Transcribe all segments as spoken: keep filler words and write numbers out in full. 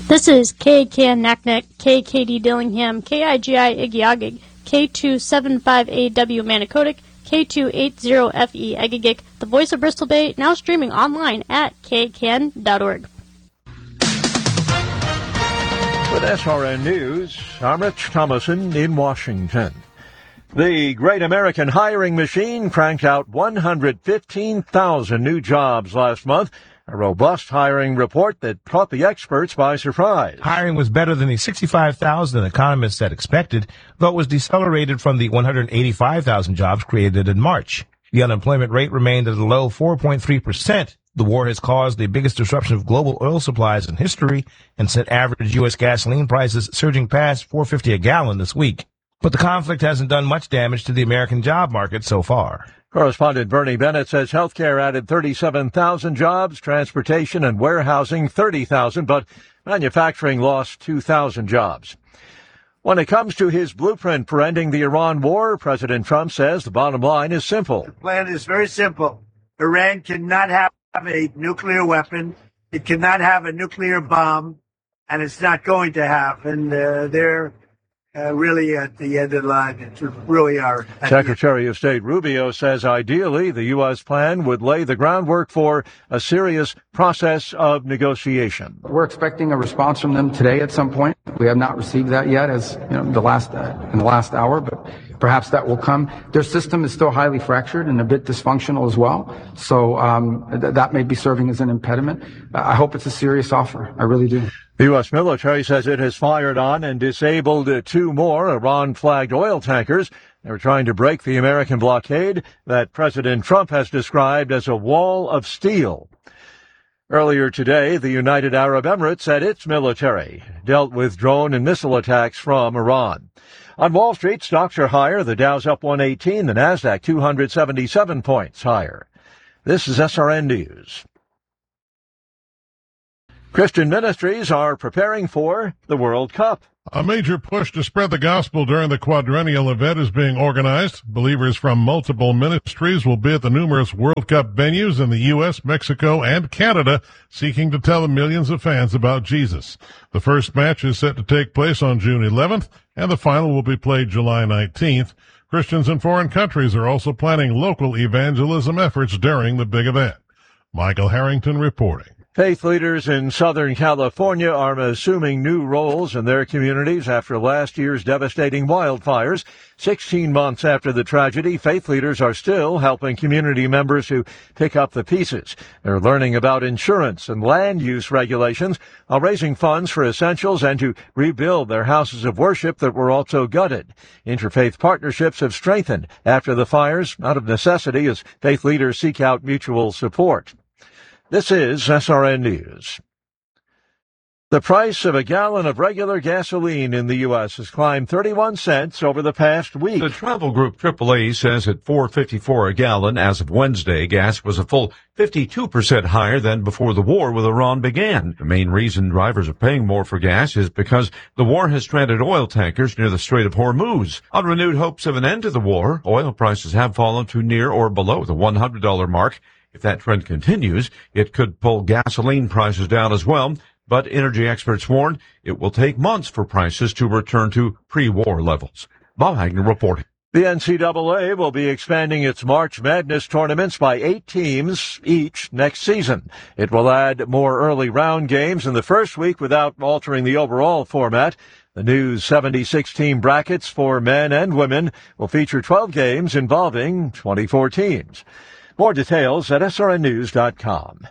This is K K N Naknek, K K D Dillingham, K I G I Igiagig, K two seven five A W Manicodic, K two eight zero F E Egegik, the voice of Bristol Bay, now streaming online at k k n dot org. With S R N News, I'm Rich Thomason in Washington. The Great American Hiring Machine cranked out one hundred fifteen thousand new jobs last month, a robust hiring report that caught the experts by surprise. Hiring was better than the sixty-five thousand economists had expected, though it was decelerated from the one hundred eighty-five thousand jobs created in March. The unemployment rate remained at a low four point three percent. The war has caused the biggest disruption of global oil supplies in history and sent average U S gasoline prices surging past four dollars and fifty cents a gallon this week. But the conflict hasn't done much damage to the American job market so far. Correspondent Bernie Bennett says healthcare added thirty-seven thousand jobs, transportation and warehousing thirty thousand, but manufacturing lost two thousand jobs. When it comes to his blueprint for ending the Iran war, President Trump says the bottom line is simple. The plan is very simple. Iran cannot have a nuclear weapon. It cannot have a nuclear bomb, and it's not going to have. And uh, they're Uh, really at the end of the line. It's really are. Secretary of State Rubio says ideally the U S plan would lay the groundwork for a serious process of negotiation. We're expecting a response from them today at some point. We have not received that yet, as you know, the last uh, in the last hour, but perhaps that will come. Their system is still highly fractured and a bit dysfunctional as well, so um, th- that may be serving as an impediment. Uh, I hope it's a serious offer. I really do. The U S military says it has fired on and disabled two more Iran-flagged oil tankers. They were trying to break the American blockade that President Trump has described as a wall of steel. Earlier today, the United Arab Emirates said its military dealt with drone and missile attacks from Iran. On Wall Street, stocks are higher. The Dow's up one eighteen, the Nasdaq two hundred seventy-seven points higher. This is S R N News. Christian ministries are preparing for the World Cup. A major push to spread the gospel during the quadrennial event is being organized. Believers from multiple ministries will be at the numerous World Cup venues in the U S, Mexico, and Canada, seeking to tell the millions of fans about Jesus. The first match is set to take place on June eleventh, and the final will be played July nineteenth. Christians in foreign countries are also planning local evangelism efforts during the big event. Michael Harrington reporting. Faith leaders in Southern California are assuming new roles in their communities after last year's devastating wildfires. Sixteen months after the tragedy, faith leaders are still helping community members to pick up the pieces. They're learning about insurance and land use regulations while raising funds for essentials and to rebuild their houses of worship that were also gutted. Interfaith partnerships have strengthened after the fires, out of necessity, as faith leaders seek out mutual support. This is S R N News. The price of a gallon of regular gasoline in the U S has climbed thirty-one cents over the past week. The travel group triple A says at four fifty-four a gallon as of Wednesday, gas was a full fifty-two percent higher than before the war with Iran began. The main reason drivers are paying more for gas is because the war has stranded oil tankers near the Strait of Hormuz. On renewed hopes of an end to the war, oil prices have fallen to near or below the one hundred dollars mark. If that trend continues, it could pull gasoline prices down as well, but energy experts warn it will take months for prices to return to pre-war levels. Bob Wagner reporting. The N C double A will be expanding its March Madness tournaments by eight teams each next season. It will add more early round games in the first week without altering the overall format. The new seventy-six team brackets for men and women will feature twelve games involving twenty-four teams. More details at S R N news dot com.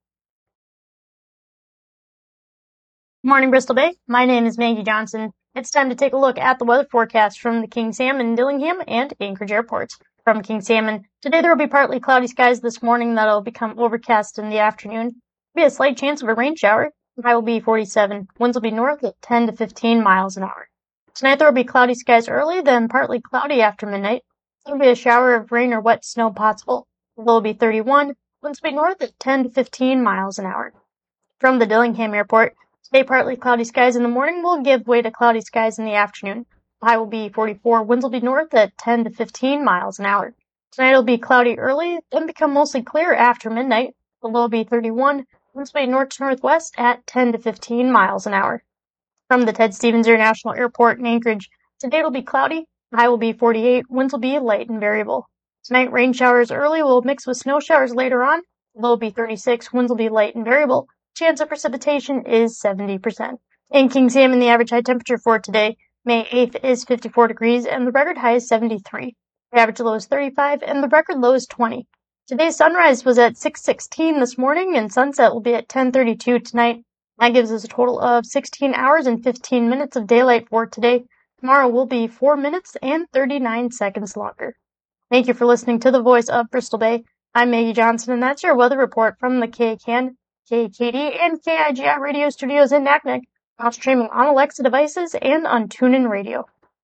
Morning, Bristol Bay. My name is Maggie Johnson. It's time to take a look at the weather forecast from the King Salmon, Dillingham, and Anchorage airports. From King Salmon, today there will be partly cloudy skies this morning that will become overcast in the afternoon. There will be a slight chance of a rain shower. The high will be forty-seven. Winds will be north at ten to fifteen miles an hour. Tonight there will be cloudy skies early, then partly cloudy after midnight. There will be a shower of rain or wet snow possible. The low will be thirty-one. Winds will be north at ten to fifteen miles an hour. From the Dillingham airport, today partly cloudy skies in the morning will give way to cloudy skies in the afternoon. The high will be forty-four. Winds will be north at ten to fifteen miles an hour. Tonight will be cloudy early, then become mostly clear after midnight. The low will be thirty-one. winds by north to northwest at ten to fifteen miles an hour. From the Ted Stevens International Airport in Anchorage, today it'll be cloudy, the high will be forty-eight, winds will be light and variable. Tonight, rain showers early will mix with snow showers later on, the low will be thirty-six, winds will be light and variable. Chance of precipitation is seventy percent. In King Salmon, the average high temperature for today, May eighth, is fifty-four degrees, and the record high is seventy-three. The average low is thirty-five, and the record low is twenty. Today's sunrise was at six sixteen this morning, and sunset will be at ten thirty-two tonight. That gives us a total of sixteen hours and fifteen minutes of daylight for today. Tomorrow will be four minutes and thirty-nine seconds longer. Thank you for listening to the Voice of Bristol Bay. I'm Maggie Johnson, and that's your weather report from the K A K N, K A K D, and K I G I radio studios in Naknek, now streaming on Alexa devices and on TuneIn Radio.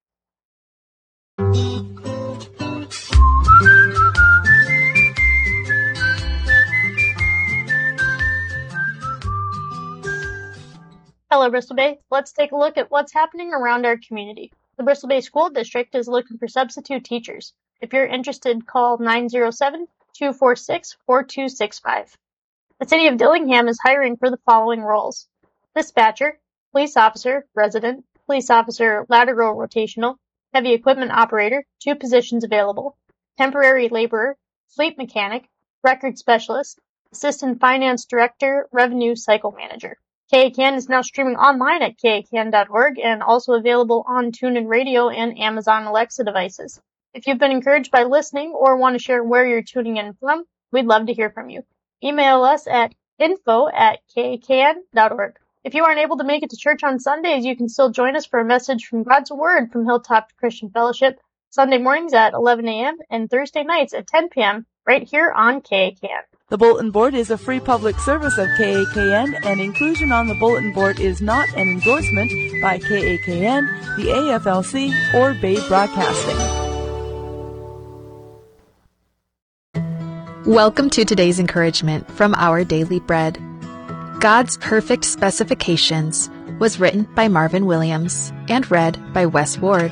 Hello, Bristol Bay. Let's take a look at what's happening around our community. The Bristol Bay School District is looking for substitute teachers. If you're interested, call nine oh seven, two four six, four two six five. The City of Dillingham is hiring for the following roles: dispatcher, police officer, resident, police officer, lateral rotational, heavy equipment operator, two positions available, temporary laborer, fleet mechanic, record specialist, assistant finance director, revenue cycle manager. K A K N is now streaming online at K A K N dot org and also available on TuneIn Radio and Amazon Alexa devices. If you've been encouraged by listening or want to share where you're tuning in from, we'd love to hear from you. Email us at info at K A K N dot org. If you aren't able to make it to church on Sundays, you can still join us for a message from God's Word from Hilltop Christian Fellowship, Sunday mornings at eleven a.m. and Thursday nights at ten p.m. right here on K A K N. The Bulletin Board is a free public service of K A K N, and inclusion on the Bulletin Board is not an endorsement by K A K N, the A F L C, or Bay Broadcasting. Welcome to today's encouragement from Our Daily Bread. God's Perfect Specifications was written by Marvin Williams and read by Wes Ward.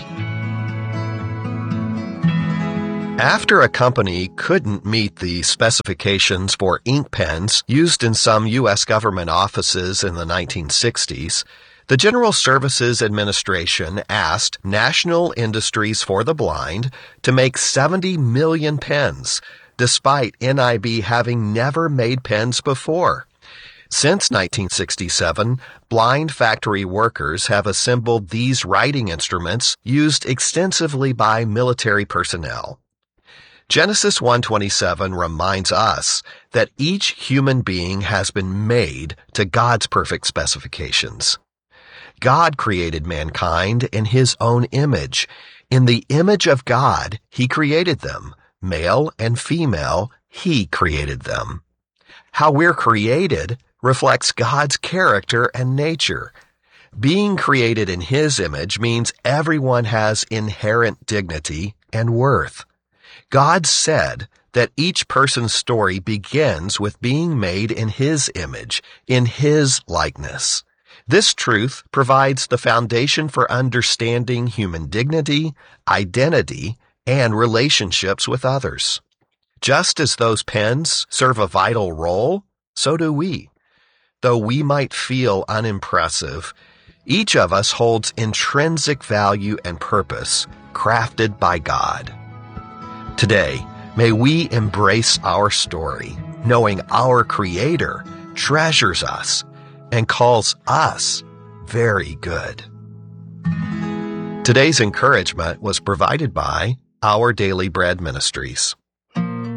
After a company couldn't meet the specifications for ink pens used in some U S government offices in the nineteen sixties, the General Services Administration asked National Industries for the Blind to make seventy million pens, despite N I B having never made pens before. Since nineteen sixty-seven, blind factory workers have assembled these writing instruments used extensively by military personnel. Genesis one twenty-seven reminds us that each human being has been made to God's perfect specifications. God created mankind in His own image. In the image of God, He created them. Male and female, He created them. How we're created reflects God's character and nature. Being created in His image means everyone has inherent dignity and worth. God said that each person's story begins with being made in His image, in His likeness. This truth provides the foundation for understanding human dignity, identity, and relationships with others. Just as those pens serve a vital role, so do we. Though we might feel unimpressive, each of us holds intrinsic value and purpose, crafted by God. Today, may we embrace our story, knowing our Creator treasures us and calls us very good. Today's encouragement was provided by Our Daily Bread Ministries.